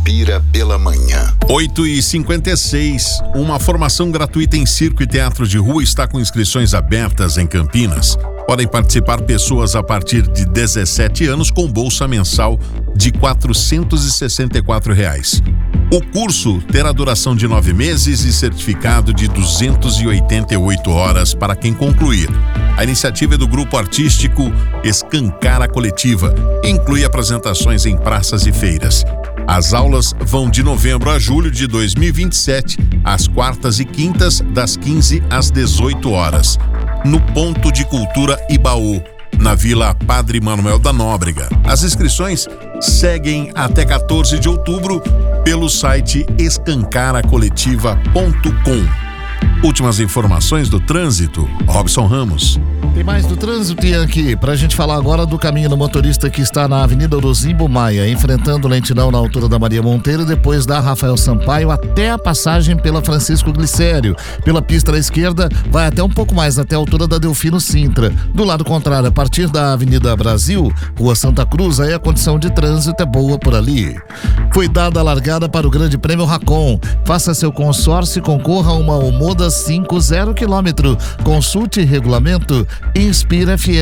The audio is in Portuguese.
Inspira pela manhã. 8h56. Uma formação gratuita em circo e teatro de rua está com inscrições abertas em Campinas. Podem participar pessoas a partir de 17 anos com bolsa mensal de R$ 464. O curso terá duração de 9 meses e certificado de 288 horas para quem concluir. A iniciativa é do grupo artístico Escancara Coletiva e inclui apresentações em praças e feiras. As aulas vão de novembro a julho de 2027, às quartas e quintas, das 15 às 18 horas, no Ponto de Cultura Ibaú, na Vila Padre Manuel da Nóbrega. As inscrições seguem até 14 de outubro pelo site escancaracoletiva.com. Últimas informações do trânsito, Robson Ramos. Tem mais do trânsito, Ian, aqui, pra gente falar agora do caminho do motorista que está na Avenida Orozimbo Maia, enfrentando lentidão na altura da Maria Monteiro, depois da Rafael Sampaio até a passagem pela Francisco Glicério. Pela pista à esquerda, vai até um pouco mais, até a altura da Delfino Sintra. Do lado contrário, a partir da Avenida Brasil, Rua Santa Cruz, aí a condição de trânsito é boa por ali. Foi dada a largada para o Grande Prêmio Racon. Faça seu consórcio e concorra a uma Omoda 50 km. Consulte regulamento Inspira FM.